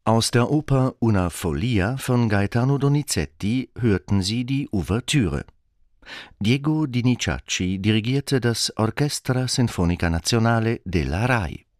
Aus der Oper Una Follia von Gaetano Donizetti hörten Sie die Ouvertüre. Diego Dinizacci dirigierte das Orchestra Sinfonica Nazionale della RAI.